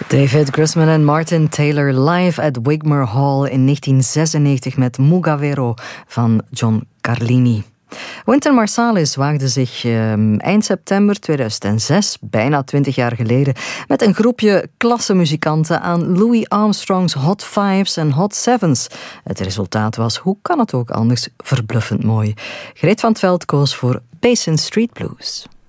David Grossman en Martin Taylor live at Wigmore Hall in 1996 met Mugavero van John Carlini. Wynton Marsalis waagde zich eind september 2006, bijna 20 jaar geleden, met een groepje klassemuzikanten aan Louis Armstrong's Hot Fives en Hot Sevens. Het resultaat was, hoe kan het ook anders, verbluffend mooi. Greet van 't Veld koos voor Basin Street Blues.